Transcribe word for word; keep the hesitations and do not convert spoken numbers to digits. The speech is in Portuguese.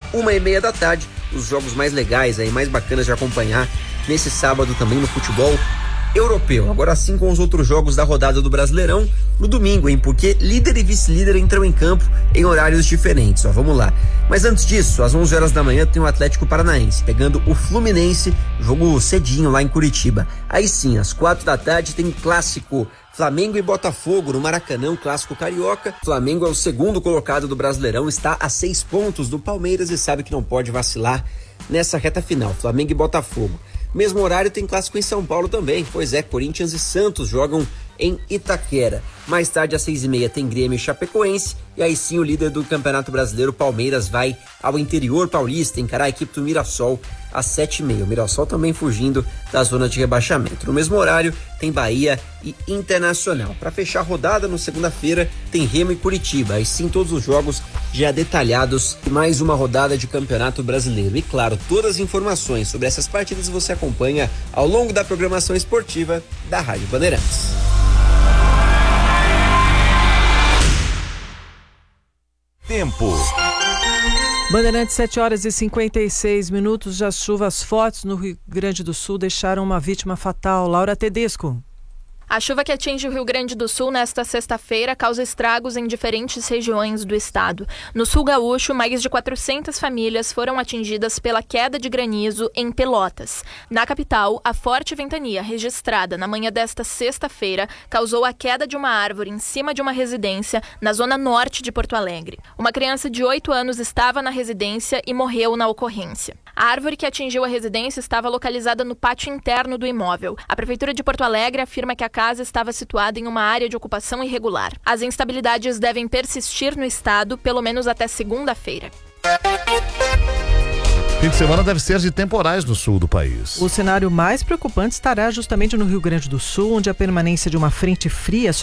uma e meia da tarde, os jogos mais legais, aí, mais bacanas de acompanhar nesse sábado também no futebol europeu. Agora sim com os outros jogos da rodada do Brasileirão no domingo, hein? Porque líder e vice-líder entram em campo em horários diferentes, ó, vamos lá. Mas antes disso, às onze horas da manhã tem o Atlético Paranaense pegando o Fluminense, jogo cedinho lá em Curitiba. Aí sim, às quatro da tarde tem clássico Flamengo e Botafogo no Maracanã, clássico carioca. Flamengo é o segundo colocado do Brasileirão, está a seis pontos do Palmeiras e sabe que não pode vacilar nessa reta final. Flamengo e Botafogo. Mesmo horário tem clássico em São Paulo também, pois é, Corinthians e Santos jogam em Itaquera. Mais tarde, às seis e meia, tem Grêmio e Chapecoense, e aí sim o líder do Campeonato Brasileiro, Palmeiras, vai ao interior paulista encarar a equipe do Mirassol às sete e meia. O Mirassol também fugindo da zona de rebaixamento. No mesmo horário, tem Bahia e Internacional. Para fechar a rodada, no segunda-feira, tem Remo e Curitiba. Aí sim, todos os jogos já detalhados e mais uma rodada de Campeonato Brasileiro. E claro, todas as informações sobre essas partidas você acompanha ao longo da programação esportiva da Rádio Bandeirantes. Tempo. Bandeirantes, sete horas e cinquenta e seis minutos. As chuvas fortes no Rio Grande do Sul deixaram uma vítima fatal. Laura Tedesco. A chuva que atinge o Rio Grande do Sul nesta sexta-feira causa estragos em diferentes regiões do estado. No sul gaúcho, mais de quatrocentas famílias foram atingidas pela queda de granizo em Pelotas. Na capital, a forte ventania registrada na manhã desta sexta-feira causou a queda de uma árvore em cima de uma residência na zona norte de Porto Alegre. Uma criança de oito anos estava na residência e morreu na ocorrência. A árvore que atingiu a residência estava localizada no pátio interno do imóvel. A Prefeitura de Porto Alegre afirma que a casa estava situada em uma área de ocupação irregular. As instabilidades devem persistir no estado pelo menos até segunda-feira. Fim de semana deve ser de temporais no sul do país. O cenário mais preocupante estará justamente no Rio Grande do Sul, onde a permanência de uma frente fria